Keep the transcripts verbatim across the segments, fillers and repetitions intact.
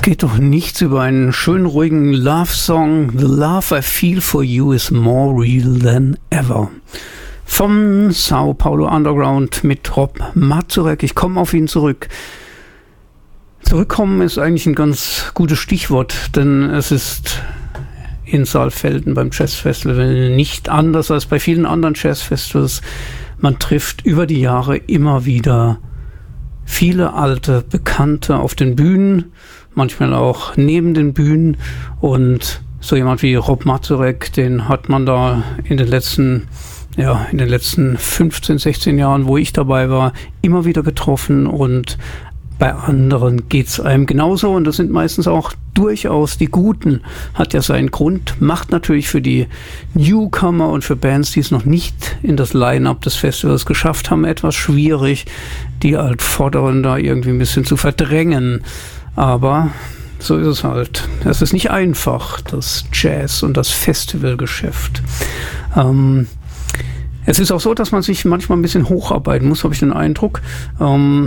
geht doch nichts über einen schönen, ruhigen Love-Song. The love I feel for you is more real than ever. Vom Sao Paulo Underground mit Rob Mazurek. Ich komme auf ihn zurück. Zurückkommen ist eigentlich ein ganz gutes Stichwort, denn es ist in Saalfelden beim Jazzfestival nicht anders als bei vielen anderen Jazzfestivals. Man trifft über die Jahre immer wieder viele alte Bekannte auf den Bühnen, manchmal auch neben den Bühnen, und so jemand wie Rob Mazurek, den hat man da in den letzten ja, in den letzten fünfzehn, sechzehn Jahren, wo ich dabei war, immer wieder getroffen, und bei anderen geht's einem genauso, und das sind meistens auch durchaus die Guten. Hat ja seinen Grund, macht natürlich für die Newcomer und für Bands, die es noch nicht in das Line-Up des Festivals geschafft haben, etwas schwierig, die Altvorderen da irgendwie ein bisschen zu verdrängen. Aber so ist es halt. Es ist nicht einfach, das Jazz- und das Festivalgeschäft. Ähm, es ist auch so, dass man sich manchmal ein bisschen hocharbeiten muss, habe ich den Eindruck. Ähm,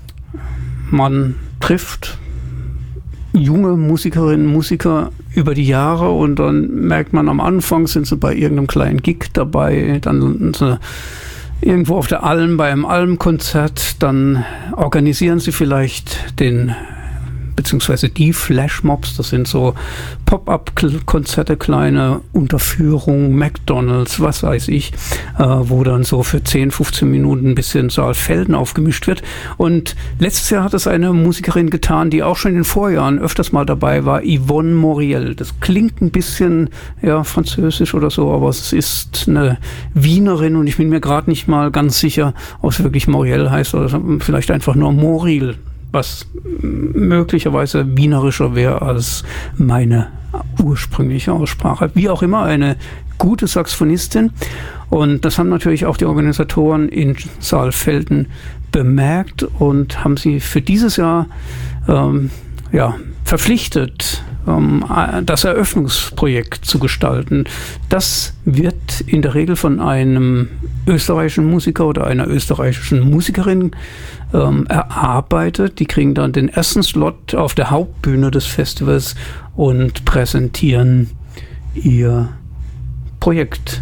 man trifft junge Musikerinnen und Musiker über die Jahre, und dann merkt man, am Anfang sind sie bei irgendeinem kleinen Gig dabei, dann sind sie irgendwo auf der Alm bei einem Almkonzert, dann organisieren sie vielleicht den beziehungsweise die Flashmobs, das sind so Pop-up-Konzerte, kleine Unterführungen, McDonalds, was weiß ich, äh, wo dann so für zehn, fünfzehn Minuten ein bisschen Saalfelden aufgemischt wird. Und letztes Jahr hat es eine Musikerin getan, die auch schon in den Vorjahren öfters mal dabei war, Yvonne Moriel. Das klingt ein bisschen ja französisch oder so, aber es ist eine Wienerin, und ich bin mir gerade nicht mal ganz sicher, ob es wirklich Moriel heißt oder vielleicht einfach nur Moril, was möglicherweise wienerischer wäre als meine ursprüngliche Aussprache. Wie auch immer, eine gute Saxophonistin. Und das haben natürlich auch die Organisatoren in Saalfelden bemerkt und haben sie für dieses Jahr ähm, ja, verpflichtet, ähm, das Eröffnungsprojekt zu gestalten. Das wird in der Regel von einem österreichischen Musiker oder einer österreichischen Musikerin ähm, erarbeitet. Die kriegen dann den ersten Slot auf der Hauptbühne des Festivals und präsentieren ihr Projekt.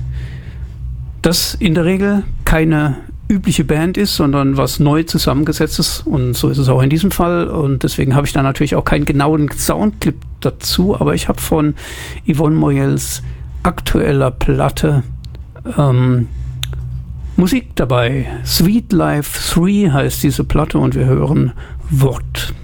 Das in der Regel keine übliche Band ist, sondern was neu zusammengesetztes, und so ist es auch in diesem Fall, und deswegen habe ich da natürlich auch keinen genauen Soundclip dazu, aber ich habe von Yvonne Moriels aktueller Platte ähm, Musik dabei. Sweet Life drei heißt diese Platte, und wir hören Wort.